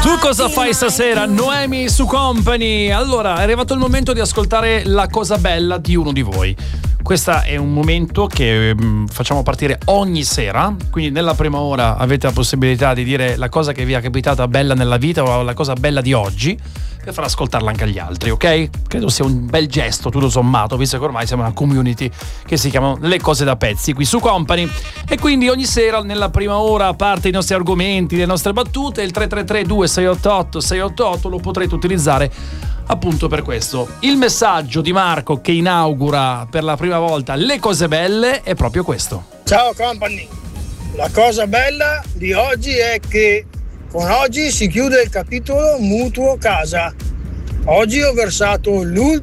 Tu cosa fai stasera? Noemi su Company. Allora, è arrivato il momento di ascoltare la cosa bella di uno di voi. Questo è un momento che facciamo partire ogni sera, quindi nella prima ora avete la possibilità di dire la cosa che vi è capitata bella nella vita o la cosa bella di oggi, per far ascoltarla anche agli altri, ok? Credo sia un bel gesto tutto sommato, visto che ormai siamo una community che si chiamano Le Cose da Pezzi qui su Company, e quindi ogni sera nella prima ora, a parte i nostri argomenti, le nostre battute, il 333-2688-688 lo potrete utilizzare appunto per questo. Il messaggio di Marco che inaugura per la prima volta Le Cose Belle è proprio questo. Ciao Company, la cosa bella di oggi è che con oggi si chiude il capitolo mutuo casa. Oggi ho versato l'ultimo